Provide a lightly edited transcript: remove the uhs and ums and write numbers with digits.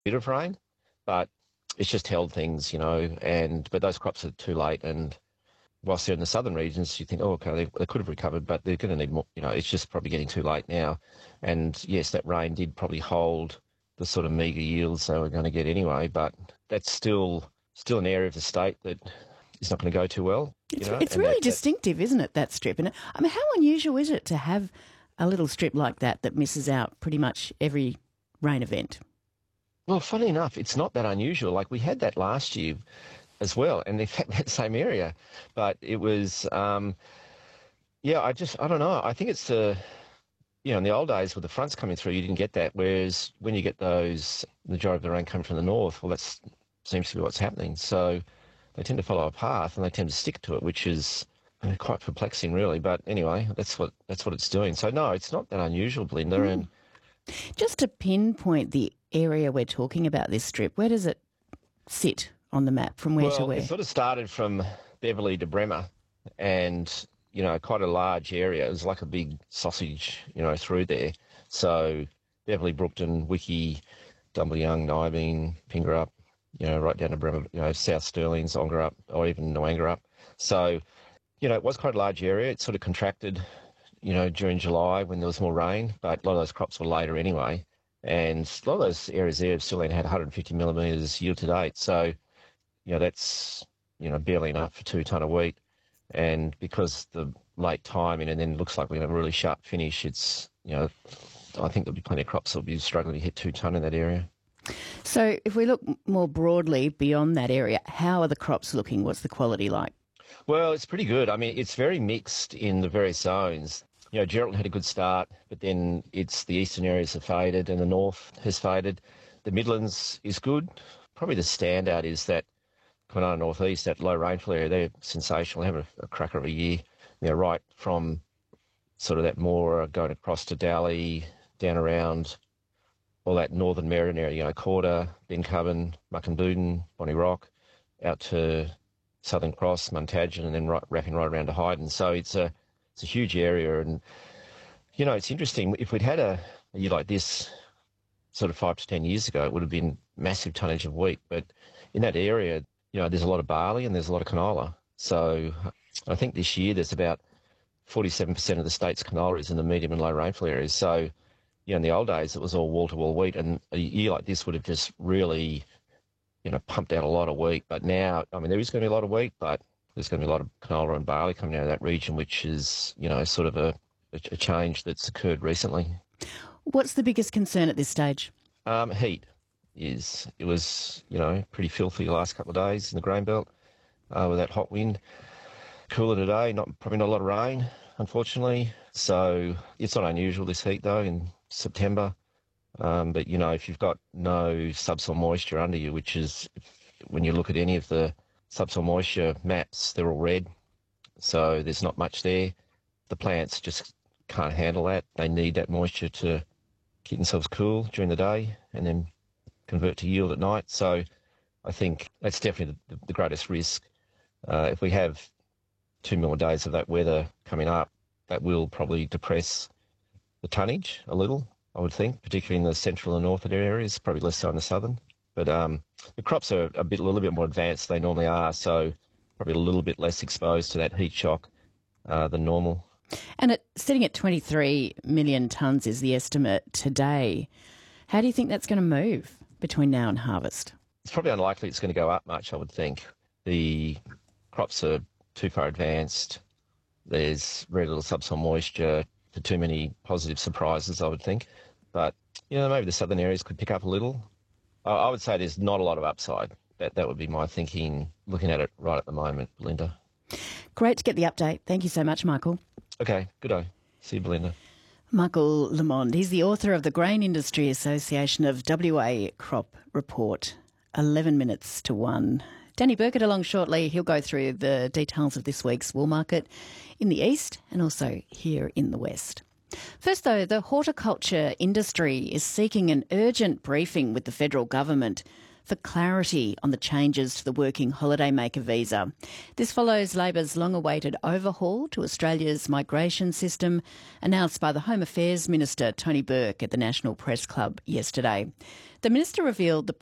bit of rain, but it's just held things, but those crops are too late. And whilst they're in the southern regions, you think, oh, okay, they could have recovered, but they're going to need more. It's just probably getting too late now. And yes, that rain did probably hold the sort of meagre yields they were going to get anyway, but that's still an area of the state that is not going to go too well. It's really distinctive, isn't it, that strip? And I mean, how unusual is it to have a little strip like that misses out pretty much every rain event? Well, funny enough, it's not that unusual. Like we had that last year as well, and in fact that same area, but it was, I don't know. I think it's in the old days with the fronts coming through, you didn't get that. Whereas when you get those, the majority of the rain coming from the north, well, that seems to be what's happening. So they tend to follow a path and they tend to stick to it, which is quite perplexing, really. But anyway, that's what it's doing. So no, it's not that unusual, Belinda. And just to pinpoint the area we're talking about, this strip, where does it sit on the map, from where to where? It sort of started from Beverley to Bremer, and quite a large area. It was like a big sausage, through there. So Beverley, Brookton, Wiki, Dumbleyung, Nyabing, Pingerup, right down to Bremer, South Stirling, Zongerup, or even Noangerup. So, it was quite a large area. It sort of contracted, during July when there was more rain, but a lot of those crops were later anyway. And a lot of those areas there have still only had 150 millimetres year to date. So, that's, barely enough for 2 tonne of wheat. And because the late timing and then it looks like we're going to have a really sharp finish, it's, I think there'll be plenty of crops that'll be struggling to hit 2 tonne in that area. So if we look more broadly beyond that area, how are the crops looking? What's the quality like? Well, it's pretty good. I mean, it's very mixed in the various zones. Geraldton had a good start, but then it's the eastern areas have faded and the north has faded. The Midlands is good. Probably the standout is that Kwinana northeast, that low rainfall area. They're sensational. They have a cracker of a year. Right from sort of that more going across to Dally, down around all that northern Meriden area, Corder, Bencubbin, Muckenbuden, Bonnie Rock, out to Southern Cross, Muntagin, and then wrapping right around to Hyden. So it's a huge area. And, it's interesting. If we'd had a year like this sort of 5 to 10 years ago, it would have been massive tonnage of wheat. But in that area, there's a lot of barley and there's a lot of canola. So I think this year there's about 47% of the state's canola is in the medium and low rainfall areas. So, in the old days it was all wall-to-wall wheat, and a year like this would have just really, pumped out a lot of wheat. But now, I mean, there is going to be a lot of wheat, but there's going to be a lot of canola and barley coming out of that region, which is, sort of a change that's occurred recently. What's the biggest concern at this stage? Heat. It was, pretty filthy the last couple of days in the grain belt with that hot wind. Cooler today, probably not a lot of rain, unfortunately. So it's not unusual, this heat, though, in September. But, if you've got no subsoil moisture under you, which is, when you look at any of the subsoil moisture maps, they're all red. So there's not much there. The plants just can't handle that. They need that moisture to keep themselves cool during the day and then convert to yield at night. So I think that's definitely the greatest risk. If we have 2 more days of that weather coming up, that will probably depress the tonnage a little, I would think, particularly in the central and northern areas, probably less so in the southern. But the crops are a little bit more advanced than they normally are, so probably a little bit less exposed to that heat shock than normal. And sitting at 23 million tonnes is the estimate today. How do you think that's going to move between now and harvest? It's probably unlikely it's going to go up much, I would think. The crops are too far advanced. There's very little subsoil moisture for too many positive surprises, I would think. But, maybe the southern areas could pick up a little. I would say there's not a lot of upside. That would be my thinking, looking at it right at the moment, Belinda. Great to get the update. Thank you so much, Michael. Okay, good day. See you, Belinda. Michael Lamond, he's the author of the Grain Industry Association of WA Crop Report. 11 minutes to 1. Danny Burkett along shortly. He'll go through the details of this week's wool market in the east and also here in the west. First, though, the horticulture industry is seeking an urgent briefing with the federal government for clarity on the changes to the working holidaymaker visa. This follows Labor's long-awaited overhaul to Australia's migration system, announced by the Home Affairs Minister Tony Burke at the National Press Club yesterday. The Minister revealed the